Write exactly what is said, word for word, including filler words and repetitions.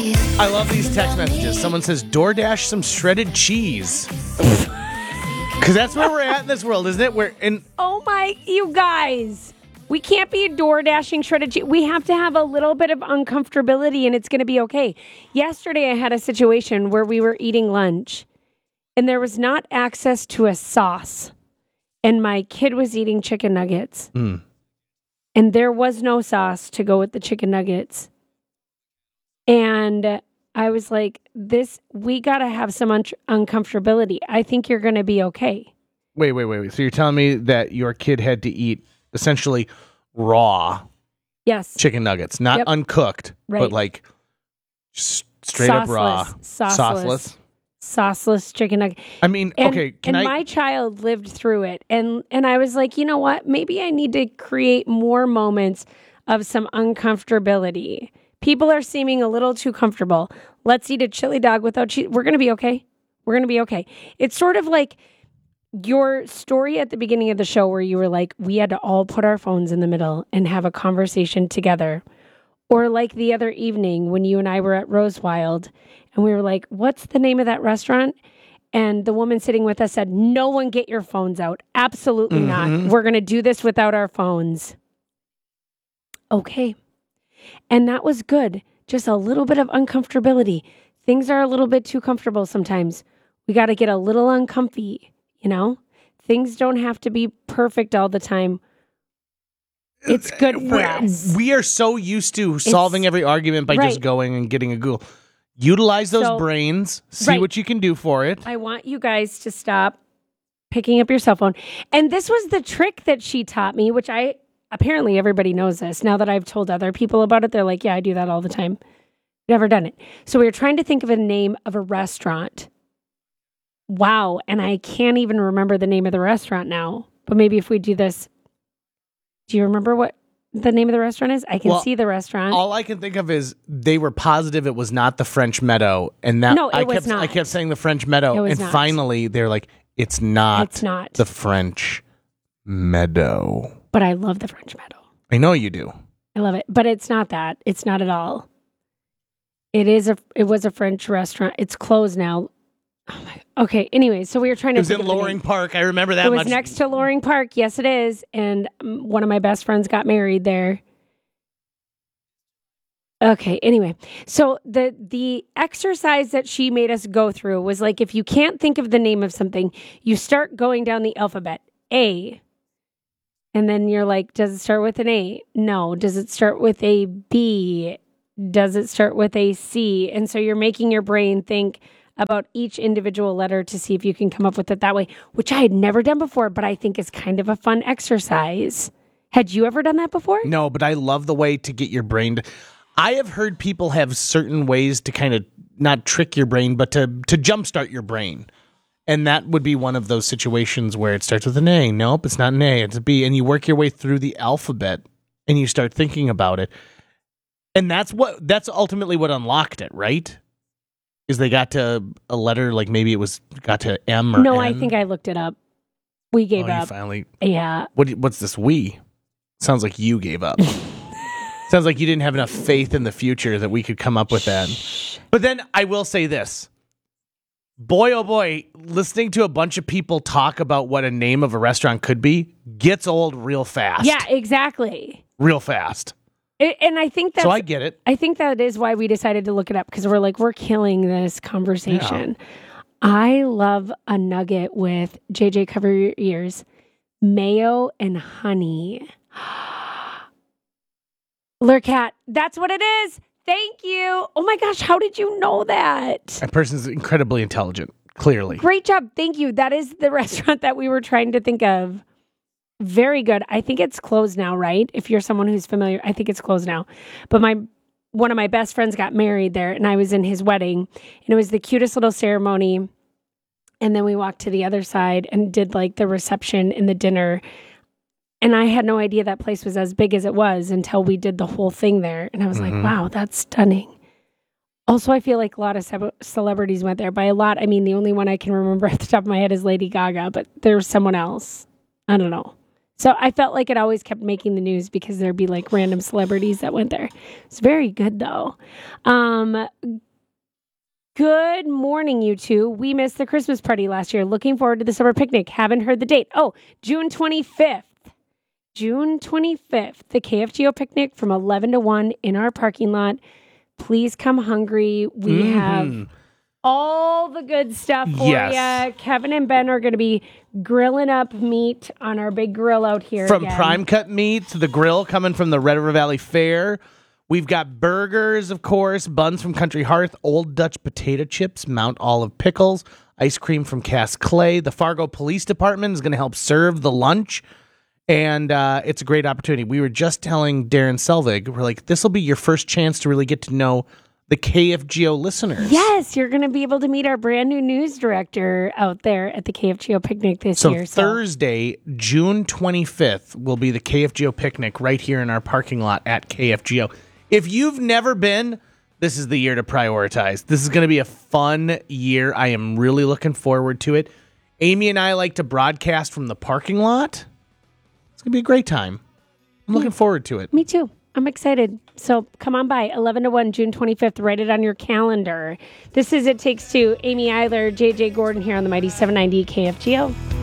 I love these text messages. Someone says, DoorDash some shredded cheese. Because that's where we're at in this world, isn't it? We're in. Oh my, you guys. We can't be door dashing shredded cheese. We have to have a little bit of uncomfortability and it's going to be okay. Yesterday I had a situation where we were eating lunch and there was not access to a sauce. And my kid was eating chicken nuggets. Mm. And there was no sauce to go with the chicken nuggets. And I was like, this, we got to have some un- uncomfortability. I think you're going to be okay. Wait, wait, wait, wait. So you're telling me that your kid had to eat essentially raw yes. chicken nuggets, not yep. uncooked, right. but like s- straight sauceless, up raw. Sauceless. Sauceless. Sauceless chicken nugget. I mean, and, okay, can and I... my child lived through it. And, and I was like, you know what? Maybe I need to create more moments of some uncomfortability. People are seeming a little too comfortable. Let's eat a chili dog without cheese. We're going to be okay. We're going to be okay. It's sort of like your story at the beginning of the show where you were like, we had to all put our phones in the middle and have a conversation together. Or like the other evening when you and I were at Rosewild and we were like, what's the name of that restaurant? And the woman sitting with us said, no one get your phones out. Absolutely mm-hmm. not. We're going to do this without our phones. Okay. And that was good. Just a little bit of uncomfortability. Things are a little bit too comfortable sometimes. We got to get a little uncomfy, you know? Things don't have to be perfect all the time. It's good for We're, us. We are so used to solving it's, every argument by right. just going and getting a Google. Utilize those so, brains. See right. what you can do for it. I want you guys to stop picking up your cell phone. And this was the trick that she taught me, which I... Apparently everybody knows this. Now that I've told other people about it, they're like, yeah, I do that all the time. Never done it. So we were trying to think of a name of a restaurant. Wow. And I can't even remember the name of the restaurant now. But maybe if we do this, do you remember what the name of the restaurant is? I can well, see the restaurant. All I can think of is they were positive it was not the French Meadow. And that no, it I was kept not. I kept saying the French Meadow. And not. finally they're like, it's not, it's not the French Meadow. But I love the French Meadow. I know you do. I love it. But it's not that. It's not at all. It is a. It was a French restaurant. It's closed now. Oh my, okay. Anyway, so we were trying to. It was in Loring Park. I remember that. It was much. next to Loring Park. Yes, it is. And um, one of my best friends got married there. Okay. Anyway, so the the exercise that she made us go through was like, if you can't think of the name of something, you start going down the alphabet. A. And then you're like, does it start with an A? No. Does it start with a B? Does it start with a C? And so you're making your brain think about each individual letter to see if you can come up with it that way, which I had never done before, but I think is kind of a fun exercise. Had you ever done that before? No, but I love the way to get your brain to... I have heard people have certain ways to kind of not trick your brain, but to, to jumpstart your brain. And that would be one of those situations where it starts with an A. Nope, it's not an A, it's a B. And you work your way through the alphabet and you start thinking about it. And that's what that's ultimately what unlocked it, right? Is they got to a letter, like maybe it was got to M or No, N. I think I looked it up. We gave oh, up. You finally. Yeah. What? What's this we? Sounds like you gave up. Sounds like you didn't have enough faith in the future that we could come up with that. But then I will say this. Boy, oh boy, listening to a bunch of people talk about what a name of a restaurant could be gets old real fast. Yeah, exactly. Real fast. It, and I think that's... So I get it. I think that is why we decided to look it up, because we're like, we're killing this conversation. Yeah. I love a nugget with, J J, cover your ears, mayo and honey. Lurkat, that's what it is. Thank you. Oh my gosh, how did you know that? That person's incredibly intelligent, clearly. Great job. Thank you. That is the restaurant that we were trying to think of. Very good. I think it's closed now, right? If you're someone who's familiar, I think it's closed now. But my one of my best friends got married there, and I was in his wedding, and it was the cutest little ceremony. And then we walked to the other side and did like the reception and the dinner. And I had no idea that place was as big as it was until we did the whole thing there. And I was mm-hmm. like, wow, that's stunning. Also, I feel like a lot of ce- celebrities went there. By a lot, I mean, the only one I can remember at the top of my head is Lady Gaga, but there's someone else. I don't know. So I felt like it always kept making the news because there'd be like random celebrities that went there. It's very good though. Um, good morning, you two. We missed the Christmas party last year. Looking forward to the summer picnic. Haven't heard the date. Oh, June twenty-fifth. June twenty-fifth, the K F G O picnic from eleven to one in our parking lot. Please come hungry. We mm-hmm. have all the good stuff for yes. you. Kevin and Ben are going to be grilling up meat on our big grill out here. From again. Prime Cut Meat to the grill coming from the Red River Valley Fair. We've got burgers, of course, buns from Country Hearth, Old Dutch potato chips, Mount Olive pickles, ice cream from Cass Clay. The Fargo Police Department is going to help serve the lunch. And uh, it's a great opportunity. We were just telling Darren Selvig, we're like, this will be your first chance to really get to know the K F G O listeners. Yes, you're going to be able to meet our brand new news director out there at the K F G O picnic this so year. So Thursday, June twenty-fifth, will be the K F G O picnic right here in our parking lot at K F G O. If you've never been, this is the year to prioritize. This is going to be a fun year. I am really looking forward to it. Amy and I like to broadcast from the parking lot. It's going to be a great time. I'm looking forward to it. Me too. I'm excited. So come on by, eleven to one, June twenty-fifth. Write it on your calendar. This is It Takes Two. Amy Eiler, J J Gordon here on the Mighty seven ninety K F G O.